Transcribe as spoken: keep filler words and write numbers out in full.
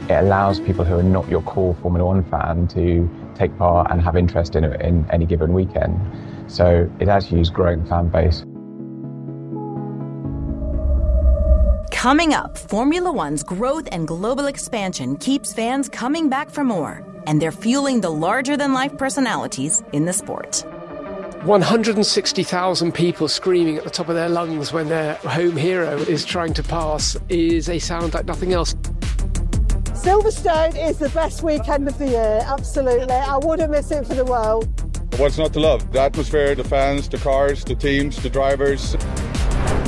It allows people who are not your core Formula One fan to take part and have interest in it in any given weekend. So it actually is growing fan base. Coming up, Formula One's growth and global expansion keeps fans coming back for more, and they're fueling the larger-than-life personalities in the sport. one hundred sixty thousand people screaming at the top of their lungs when their home hero is trying to pass is a sound like nothing else. Silverstone is the best weekend of the year, absolutely. I wouldn't miss it for the world. What's not to love? The atmosphere, the fans, the cars, the teams, the drivers.